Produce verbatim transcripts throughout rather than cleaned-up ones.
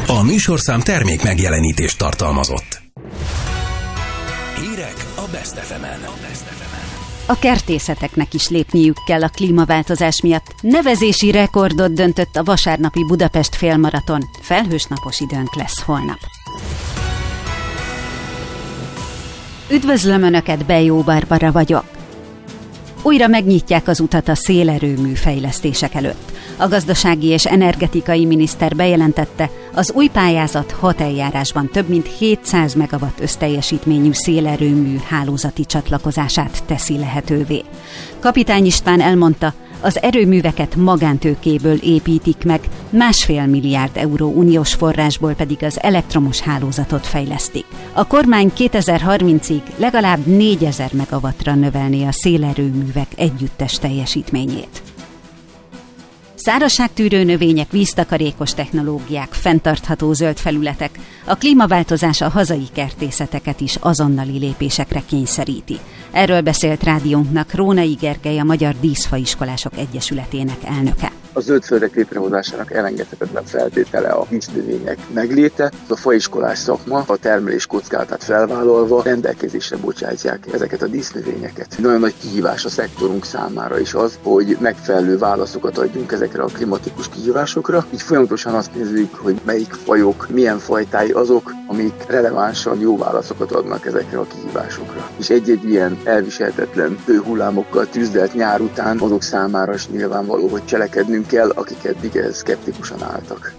A műsorszám termék megjelenítést tartalmazott. Hírek a Best ef emen. A kertészeteknek is lépniük kell a klímaváltozás miatt. Nevezési rekordot döntött a vasárnapi Budapest félmaraton. Felhős napos időnk lesz holnap. Üdvözlöm Önöket, Bejó Barbara vagyok. Újra megnyitják az utat a szélerőmű fejlesztések előtt. A gazdasági és energetikai miniszter bejelentette, az új pályázat hat eljárásban több mint hétszáz megawatt összteljesítményű szélerőmű hálózati csatlakozását teszi lehetővé. Kapitány István elmondta, az erőműveket magántőkéből építik meg, másfél milliárd euró uniós forrásból pedig az elektromos hálózatot fejlesztik. A kormány kétezer-harmincig legalább négyezer megawattra növelné a szélerőművek együttes teljesítményét. Szárazságtűrő növények, víztakarékos technológiák, fenntartható zöld felületek. A klímaváltozás a hazai kertészeteket is azonnali lépésekre kényszeríti. Erről beszélt rádiónknak Rónai Gergely, a Magyar Díszfaiskolások Egyesületének elnöke. A zöldföldek létrehozásának elengedhetetlen feltétele a víznövények megléte. A faiskolás szakma a termelés kockázatát felvállalva rendelkezésre bocsátják ezeket a dísznövényeket. Nagyon nagy kihívás a szektorunk számára is az, hogy megfelelő válaszokat adjunk ezekre a klimatikus kihívásokra. Így folyamatosan azt nézzük, hogy melyik fajok, milyen fajtái azok, amik relevánsan jó válaszokat adnak ezekre a kihívásokra. És egy-egy ilyen elviselhetetlen hőhullámokkal tüzdelt nyár után azok számára is nyilvánvaló, hogy cselekednünk kell, akik eddig ehhez szkeptikusan álltak.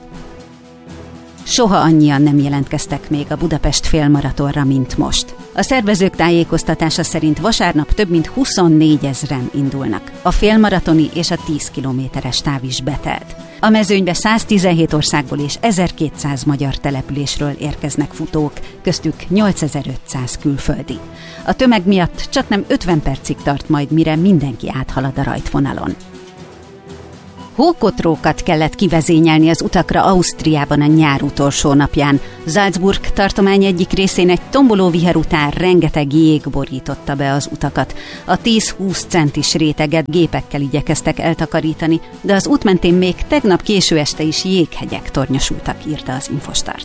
Soha annyian nem jelentkeztek még a Budapest félmaratonra, mint most. A szervezők tájékoztatása szerint vasárnap több mint huszonnégyezen indulnak. A félmaratoni és a tíz kilométeres táv is betelt. A mezőnybe száztizenhét országból és ezerkétszáz magyar településről érkeznek futók, köztük nyolcezer-ötszáz külföldi. A tömeg miatt csaknem ötven percig tart majd, mire mindenki áthalad a rajtvonalon. Hókotrókat kellett kivezényelni az utakra Ausztriában a nyár utolsó napján. Salzburg tartomány egyik részén egy tomboló viher után rengeteg jég borította be az utakat. A tíz-húsz centis réteget gépekkel igyekeztek eltakarítani, de az út mentén még tegnap késő este is jéghegyek tornyosultak, írta az Infostart.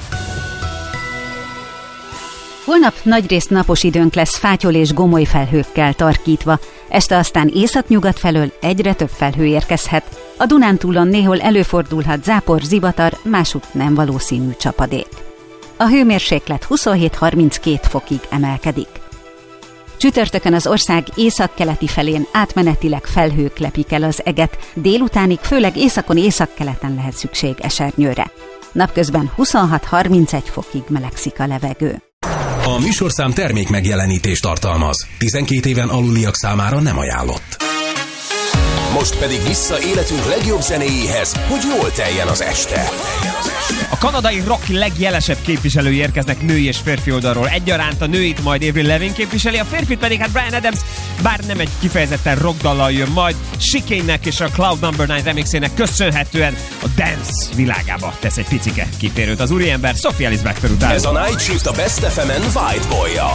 Holnap nagyrészt napos időnk lesz, fátyol és gomoly felhőkkel tarkítva, este aztán északnyugat felől egyre több felhő érkezhet. A Dunántúlon néhol előfordulhat zápor, zivatar, másút nem valószínű csapadék. A hőmérséklet huszonhét-harminckét fokig emelkedik. Csütörtökön az ország északkeleti felén átmenetileg felhők lepik el az eget, délutánig főleg északon északkeleten lehet szükség esernyőre. Napközben huszonhat-harmincegy fokig melegszik a levegő. A műsorszám termék megjelenítést tartalmaz. tizenkét éven aluliak számára nem ajánlott. Most pedig vissza életünk legjobb zenéjéhez, hogy jól teljen az este. A kanadai rock legjelesebb képviselői érkeznek női és férfi oldalról egyaránt. A nőit majd Avril Lavigne képviseli, a férfit pedig hát Bryan Adams, bár nem egy kifejezetten rock dallal jön majd. Chicane-nek és a Cloud Number kilenc remixének köszönhetően a dance világába tesz egy picike kitérőt az úriember Sophie Ellis-Bextor után. Ez a Night Shift a Best ef emen White Boy-ja.